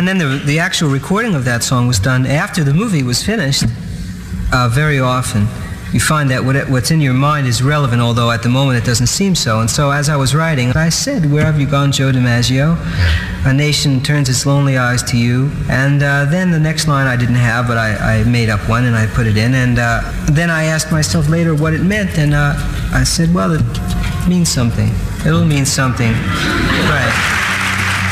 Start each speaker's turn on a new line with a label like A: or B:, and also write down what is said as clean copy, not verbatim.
A: And then the actual recording of that song was done after the movie was finished. Very often, you find that what's in your mind is relevant, although at the moment it doesn't seem so. And so as I was writing, I said, "Where have you gone, Joe DiMaggio? A nation turns its lonely eyes to you." And then the next line I didn't have, but I made up one and I put it in. And then I asked myself later what it meant, and I said, well, it means something. It'll mean something. Right.